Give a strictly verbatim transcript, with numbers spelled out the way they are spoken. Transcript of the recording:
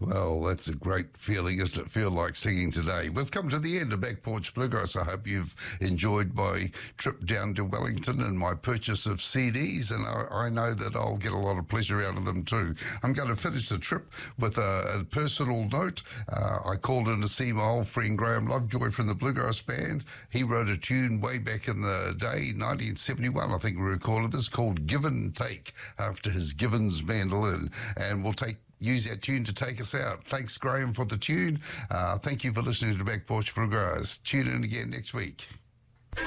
Well, that's a great feeling, isn't it? Feel like singing today. We've come to the end of Back Porch Bluegrass. I hope you've enjoyed my trip down to Wellington and my purchase of C Ds, and I, I know that I'll get a lot of pleasure out of them too. I'm going to finish the trip with a, a personal note. Uh, I called in to see my old friend Graham Lovejoy from the Bluegrass Band. He wrote a tune way back in the day, nineteen seventy-one, I think we recorded this, called Give and Take, after his Givens mandolin, and we'll take use that tune to take us out. Thanks, Graham, for the tune. Uh, thank you for listening to Back Porch Bluegrass. Tune in again next week.